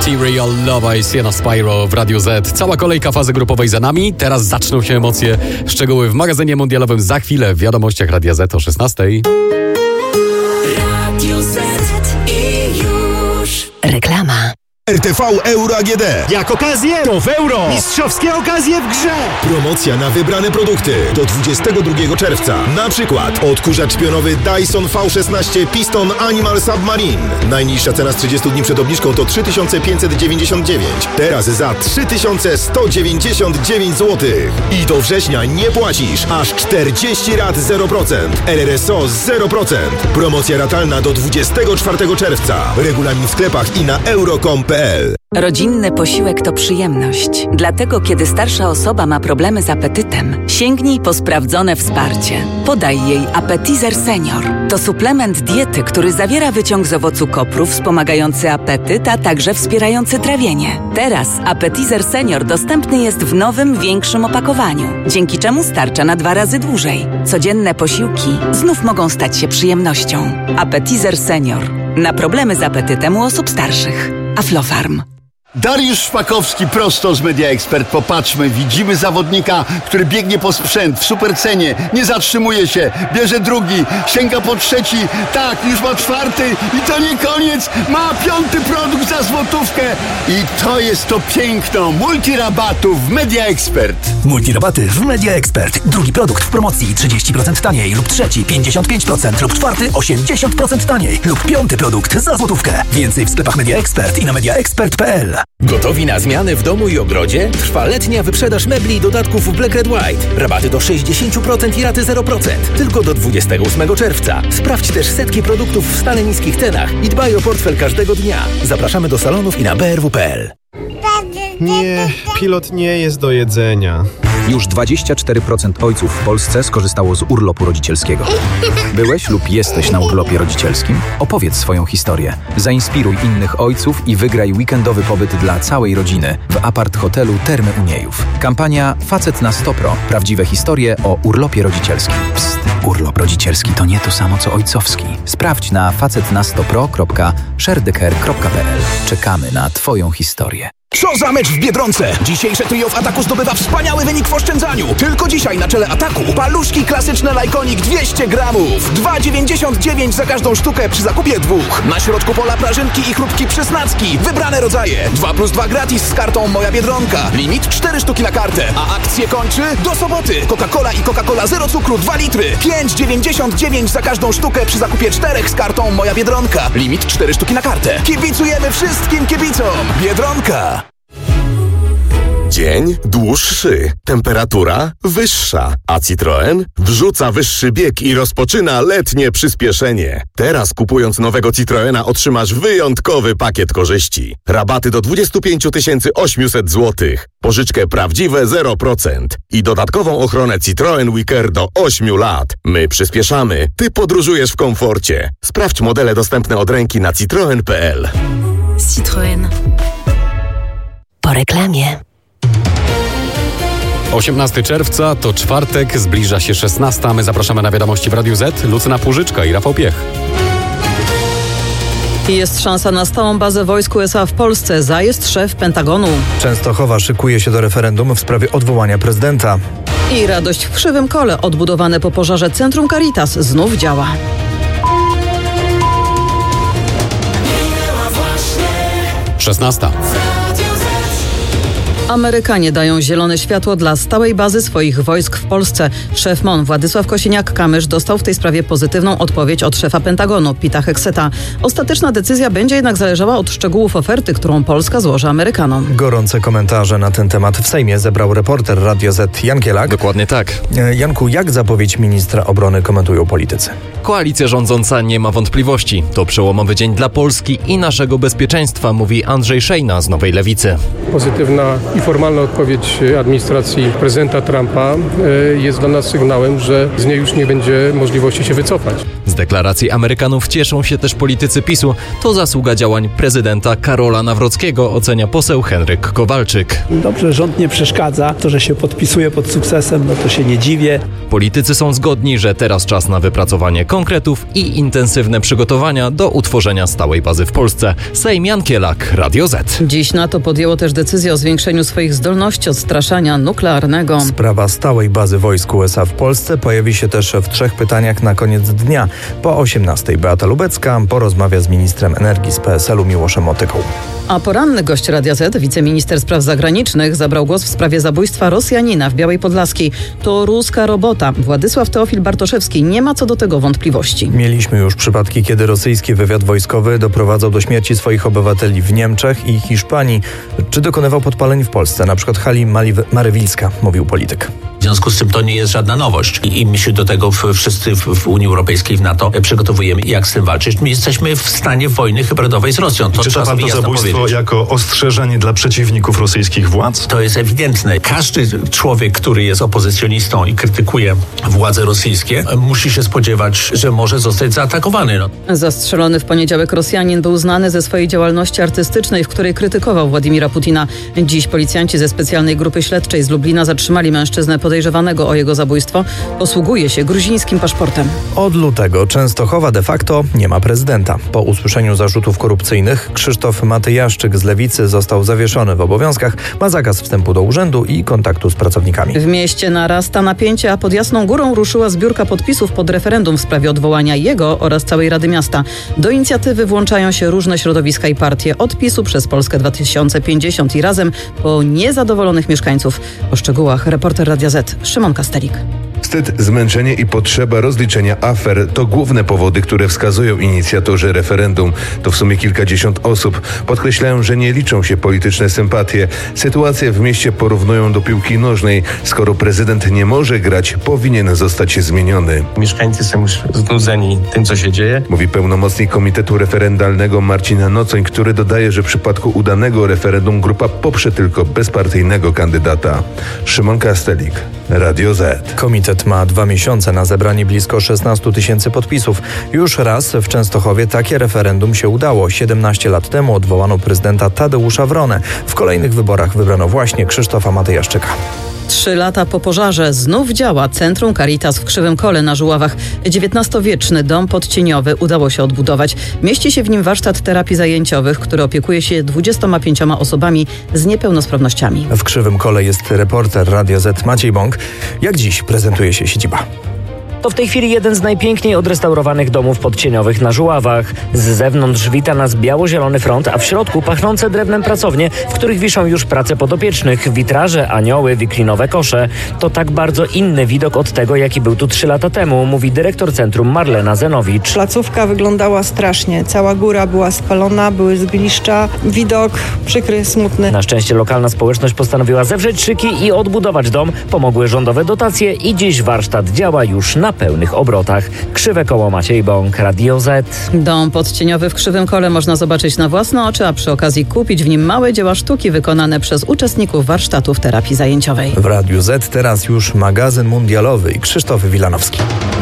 T-Real Love i Sienna Spyro w Radiu Z. Cała kolejka fazy grupowej za nami. Teraz zaczną się emocje. Szczegóły w magazynie mundialowym za chwilę w wiadomościach Radia Z o 16:00. Radio Z i już. Reklama. RTV Euro AGD. Jak okazję, to w euro. Mistrzowskie okazje w grze. Promocja na wybrane produkty do 22 czerwca. Na przykład odkurzacz pionowy Dyson V16 Piston Animal Submarine. Najniższa cena z 30 dni przed obniżką to 3599. Teraz za 3199 zł. I do września nie płacisz. Aż 40 rat 0%. RRSO 0%. Promocja ratalna do 24 czerwca. Regulamin w sklepach i na euro.com.pl. Rodzinny posiłek to przyjemność. Dlatego, kiedy starsza osoba ma problemy z apetytem, sięgnij po sprawdzone wsparcie. Podaj jej Appetizer Senior. To suplement diety, który zawiera wyciąg z owocu kopru wspomagający apetyt, a także wspierający trawienie. Teraz Appetizer Senior dostępny jest w nowym, większym opakowaniu, dzięki czemu starcza na 2 razy dłużej. Codzienne posiłki znów mogą stać się przyjemnością. Appetizer Senior. Na problemy z apetytem u osób starszych. Aflofarm. Dariusz Szpakowski prosto z Media Expert. Popatrzmy, widzimy zawodnika, który biegnie po sprzęt w supercenie, nie zatrzymuje się, bierze drugi, sięga po trzeci, tak, już ma 4 i to nie koniec, ma 5. produkt za złotówkę i to jest to piękno multirabatów w Media Expert. Multirabaty w Media Expert. Drugi produkt w promocji 30% taniej lub trzeci 55% lub 4 80% taniej lub 5. produkt za złotówkę. Więcej w sklepach Media Expert i na mediaexpert.pl. Gotowi na zmiany w domu i ogrodzie? Trwa letnia wyprzedaż mebli i dodatków Black Red White. Rabaty do 60% i raty 0%. Tylko do 28 czerwca. Sprawdź też setki produktów w stale niskich cenach i dbaj o portfel każdego dnia. Zapraszamy do salonów i na brw.pl. Nie, pilot nie jest do jedzenia. Już 24% ojców w Polsce skorzystało z urlopu rodzicielskiego. Byłeś lub jesteś na urlopie rodzicielskim? Opowiedz swoją historię. Zainspiruj innych ojców i wygraj weekendowy pobyt dla całej rodziny w apart-hotelu Termy Uniejów. Kampania Facet na 100 Pro. Prawdziwe historie o urlopie rodzicielskim. Psst, urlop rodzicielski to nie to samo co ojcowski. Sprawdź na facetna100pro.sharedecare.pl. Czekamy na Twoją historię. Co za mecz w Biedronce! Dzisiejsze trio w ataku zdobywa wspaniały wynik w oszczędzaniu. Tylko dzisiaj na czele ataku paluszki klasyczne Lajkonik 200 gramów. 2,99 za każdą sztukę przy zakupie 2. Na środku pola prażynki i chrupki przysnacki. Wybrane rodzaje. 2+2 gratis z kartą Moja Biedronka. Limit 4 sztuki na kartę. A akcję kończy do soboty. Coca-Cola i Coca-Cola zero cukru 2 litry. 5,99 za każdą sztukę przy zakupie 4 z kartą Moja Biedronka. Limit 4 sztuki na kartę. Kibicujemy wszystkim kibicom. Biedronka. Dzień dłuższy, temperatura wyższa, a Citroen wrzuca wyższy bieg i rozpoczyna letnie przyspieszenie. Teraz kupując nowego Citroena otrzymasz wyjątkowy pakiet korzyści. Rabaty do 25 800 zł, pożyczkę prawdziwe 0% i dodatkową ochronę Citroen WeCare do 8 lat. My przyspieszamy, ty podróżujesz w komforcie. Sprawdź modele dostępne od ręki na citroen.pl. Citroen. Po reklamie. 18 czerwca to czwartek, zbliża się 16. A my zapraszamy na wiadomości w Radiu Z. Lucyna Płużyczka i Rafał Piech. Jest szansa na stałą bazę wojsk USA w Polsce, zajest szef Pentagonu. Częstochowa szykuje się do referendum w sprawie odwołania prezydenta. I radość w Krzywym Kole. Odbudowane po pożarze Centrum Caritas znów działa. Szesnasta. Amerykanie dają zielone światło dla stałej bazy swoich wojsk w Polsce. Szef MON Władysław Kosiniak-Kamysz dostał w tej sprawie pozytywną odpowiedź od szefa Pentagonu, Pita Hegseta. Ostateczna decyzja będzie jednak zależała od szczegółów oferty, którą Polska złoży Amerykanom. Gorące komentarze na ten temat w Sejmie zebrał reporter Radio Z Jan Kielak. Dokładnie tak. Janku, jak zapowiedź ministra obrony komentują politycy? Koalicja rządząca nie ma wątpliwości. To przełomowy dzień dla Polski i naszego bezpieczeństwa, mówi Andrzej Szejna z Nowej Lewicy. Pozytywna i formalna odpowiedź administracji prezydenta Trumpa jest dla nas sygnałem, że z niej już nie będzie możliwości się wycofać. Z deklaracji Amerykanów cieszą się też politycy PiS-u. To zasługa działań prezydenta Karola Nawrockiego, ocenia poseł Henryk Kowalczyk. Dobrze, rząd nie przeszkadza. To, że się podpisuje pod sukcesem, no to się nie dziwię. Politycy są zgodni, że teraz czas na wypracowanie konkretów i intensywne przygotowania do utworzenia stałej bazy w Polsce. Sejm Jankielak, Radio Z. Dziś NATO podjęło też decyzję o zwiększeniu swoich zdolności odstraszania nuklearnego. Sprawa stałej bazy wojsk USA w Polsce pojawi się też w 3 pytaniach na koniec dnia. Po 18:00 Beata Lubecka porozmawia z ministrem energii z PSL-u Miłoszem Motyką. A poranny gość Radia Z, wiceminister spraw zagranicznych, zabrał głos w sprawie zabójstwa Rosjanina w Białej Podlaskiej. To ruska robota. Władysław Teofil Bartoszewski nie ma co do tego wątpliwości. Mieliśmy już przypadki, kiedy rosyjski wywiad wojskowy doprowadzał do śmierci swoich obywateli w Niemczech i Hiszpanii, czy dokonywał podpaleń w Polsce, na przykład hali Marywilska, mówił polityk. W związku z tym to nie jest żadna nowość i my się do tego wszyscy w Unii Europejskiej, w NATO przygotowujemy. Jak z tym walczyć? My jesteśmy w stanie wojny hybrydowej z Rosją. To czyta pan to zabójstwo jako ostrzeżenie dla przeciwników rosyjskich władz? To jest ewidentne. Każdy człowiek, który jest opozycjonistą i krytykuje władze rosyjskie, musi się spodziewać, że może zostać zaatakowany. Zastrzelony w poniedziałek Rosjanin był znany ze swojej działalności artystycznej, w której krytykował Władimira Putina. Dziś policjanci ze specjalnej grupy śledczej z Lublina zatrzymali mężczyznę podejrzewanego o jego zabójstwo. Posługuje się gruzińskim paszportem. Od lutego Częstochowa de facto nie ma prezydenta. Po usłyszeniu zarzutów korupcyjnych Krzysztof Matyjaszczyk z Lewicy został zawieszony w obowiązkach, ma zakaz wstępu do urzędu i kontaktu z pracownikami. W mieście narasta napięcie, a pod Jasną Górą ruszyła zbiórka podpisów pod referendum w sprawie odwołania jego oraz całej Rady Miasta. Do inicjatywy włączają się różne środowiska i partie, od PiS-u przez Polskę 2050 i Razem po niezadowolonych mieszkańców. O szczegółach reporter Radia Z Szymon Kastelik. Wstyd, zmęczenie i potrzeba rozliczenia afer to główne powody, które wskazują inicjatorzy referendum. To w sumie kilkadziesiąt osób. Podkreślają, że nie liczą się polityczne sympatie. Sytuację w mieście porównują do piłki nożnej. Skoro prezydent nie może grać, powinien zostać zmieniony. Mieszkańcy są już znudzeni tym, co się dzieje. Mówi pełnomocnik Komitetu Referendalnego Marcin Nocoń, który dodaje, że w przypadku udanego referendum grupa poprze tylko bezpartyjnego kandydata. Szymon Kastelik, Radio Z. Komitet ma 2 miesiące na zebranie blisko 16 000 podpisów. Już raz w Częstochowie takie referendum się udało. 17 lat temu odwołano prezydenta Tadeusza Wronę. W kolejnych wyborach wybrano właśnie Krzysztofa Matyjaszczyka. 3 lata po pożarze znów działa Centrum Caritas w Krzywym Kole na Żuławach. XIX-wieczny dom podcieniowy udało się odbudować. Mieści się w nim warsztat terapii zajęciowych, który opiekuje się 25 osobami z niepełnosprawnościami. W Krzywym Kole jest reporter Radia Z Maciej Bąk. Jak dziś prezentuje się siedziba? To w tej chwili jeden z najpiękniej odrestaurowanych domów podcieniowych na Żuławach. Z zewnątrz wita nas biało-zielony front, a w środku pachnące drewnem pracownie, w których wiszą już prace podopiecznych, witraże, anioły, wiklinowe kosze. To tak bardzo inny widok od tego, jaki był tu 3 lata temu, mówi dyrektor centrum Marlena Zenowicz. Placówka wyglądała strasznie. Cała góra była spalona, były zgliszcza. Widok przykry, smutny. Na szczęście lokalna społeczność postanowiła zewrzeć szyki i odbudować dom. Pomogły rządowe dotacje i dziś warsztat działa już na pełnych obrotach. Krzywe Koło, Maciej Bąk, Radio Z. Dom podcieniowy w Krzywym Kole można zobaczyć na własne oczy, a przy okazji kupić w nim małe dzieła sztuki wykonane przez uczestników warsztatów terapii zajęciowej. W Radiu Z teraz już magazyn mundialowy i Krzysztof Wilanowski.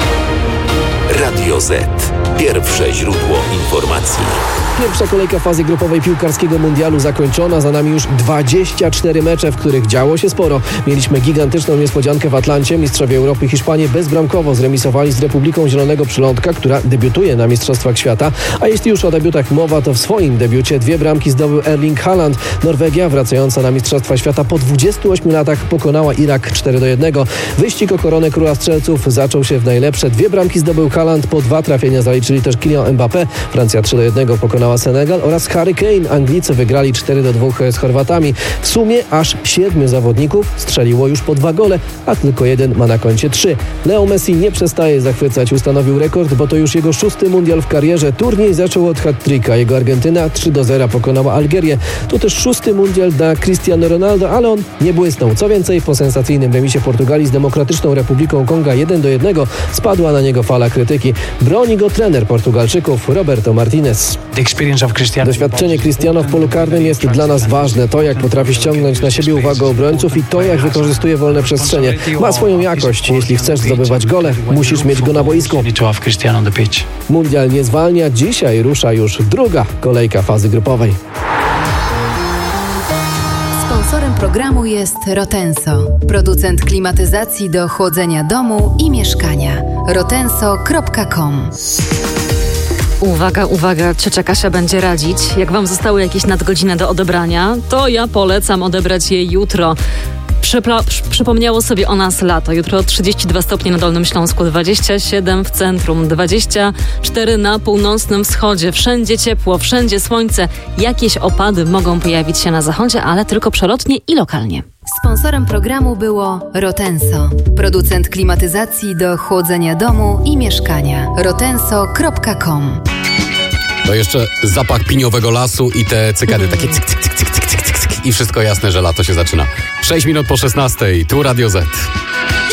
Radio Z. Pierwsze źródło informacji. Pierwsza kolejka fazy grupowej piłkarskiego mundialu zakończona. Za nami już 24 mecze, w których działo się sporo. Mieliśmy gigantyczną niespodziankę w Atlancie. Mistrzowie Europy Hiszpanie bezbramkowo zremisowali z Republiką Zielonego Przylądka, która debiutuje na Mistrzostwach Świata. A jeśli już o debiutach mowa, to w swoim debiucie 2 bramki zdobył Erling Haaland. Norwegia, wracająca na Mistrzostwa Świata po 28 latach, pokonała Irak 4-1. Wyścig o koronę króla strzelców zaczął się w najlepsze. 2 bramki zdobył Haaland, po 2 trafienia zaliczyli też Kylian Mbappé. Francja 3-1 pokonała Senegal oraz Harry Kane. Anglicy wygrali 4-2 z Chorwatami. W sumie aż 7 zawodników strzeliło już po 2 gole, a tylko 1 ma na koncie 3. Leo Messi nie przestaje zachwycać. Ustanowił rekord, bo to już jego 6. mundial w karierze. Turniej zaczął od hat-tricka. Jego Argentyna 3-0 pokonała Algierię. To też 6. mundial dla Cristiano Ronaldo, ale on nie błysnął. Co więcej, po sensacyjnym remisie Portugalii z Demokratyczną Republiką Konga 1-1 spadła na niego fala krytyki. Broni go trener Portugalczyków Roberto Martinez. Doświadczenie Cristiano w polu karnym jest dla nas ważne. To, jak potrafi ściągnąć na siebie uwagę obrońców i to, jak wykorzystuje wolne przestrzenie. Ma swoją jakość. Jeśli chcesz zdobywać gole, musisz mieć go na boisku. Mundial nie zwalnia. Dzisiaj rusza już druga kolejka fazy grupowej. Sponsorem programu jest Rotenso, producent klimatyzacji do chłodzenia domu i mieszkania. rotenso.com. Uwaga, uwaga, ciocia Kasia będzie radzić. Jak wam zostały jakieś nadgodziny do odebrania, to ja polecam odebrać je jutro. Przypomniało sobie o nas lato. Jutro 32 stopnie na Dolnym Śląsku, 27 w centrum, 24 na północnym wschodzie. Wszędzie ciepło, wszędzie słońce. Jakieś opady mogą pojawić się na zachodzie, ale tylko przelotnie i lokalnie. Sponsorem programu było Rotenso, producent klimatyzacji do chłodzenia domu i mieszkania. rotenso.com. To jeszcze zapach piniowego lasu i te cykady, takie cyk, cyk, cyk, cyk, cyk, cyk, cyk, cyk. I wszystko jasne, że lato się zaczyna. 6 minut po 16, tu Radio Z.